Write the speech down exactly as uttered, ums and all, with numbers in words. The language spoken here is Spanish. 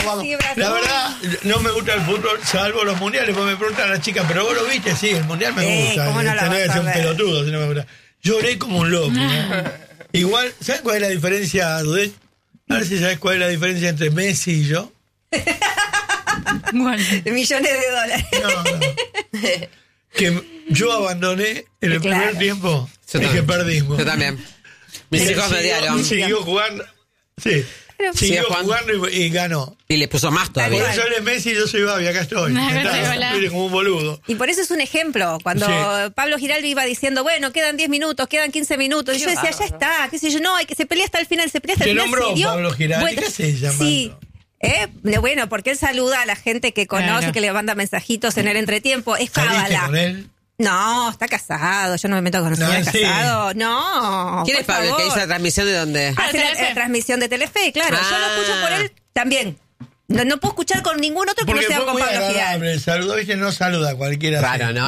vamos. Sí, Brasil. La verdad, no me gusta el fútbol, salvo los mundiales, porque me preguntan a las chicas, pero vos lo viste, sí, el mundial me Eh, gusta. ¿cómo no la Tenés que vas a ser un ver? pelotudo, si no me gusta. Lloré como un loco, ¿no? Igual, ¿sabes cuál es la diferencia, Dudé? A ver si sabes cuál es la diferencia entre Messi y yo. Bueno. Millones de dólares. No, no. Que yo abandoné en el Claro. primer tiempo Yo y que también. perdimos. Yo también. Mis Él hijos me siguió- dieron. Siguió jugando. Sí. Pero- Siguió Sigue jugando y, y ganó. Y le puso más Por todavía. eso él es Messi y yo soy Babi, acá estoy. Acá Está, estoy, hola. mire, como un boludo. Y por eso es un ejemplo. Cuando Sí. Pablo Giraldo iba diciendo, bueno, quedan diez minutos, quedan quince minutos. Y yo decía, ya está, qué sé yo, no, hay que se pelea hasta el final, se pelea hasta ¿Te el final. nombró se dio Pablo Giraldo? vuelta. ¿Qué haces llamando? Sí. ¿Eh? Bueno, porque él saluda a la gente que conoce, Claro. que le manda mensajitos en el entretiempo. Es ¿Saliste cábala. con él? No, está casado. Yo no me meto con un No, señor sí. casado. No. ¿Quién por es Pablo? El que favor. hizo la transmisión de dónde? Ah, Hace la, Telefe. la transmisión de Telefe, claro. Yo lo Ah. escucho por él también. No, no puedo escuchar con ningún otro que Porque no sea fue con muy Pablo Giraldo. agradable el saludo, ¿viste? No saluda a cualquiera. Claro, así. ¿no?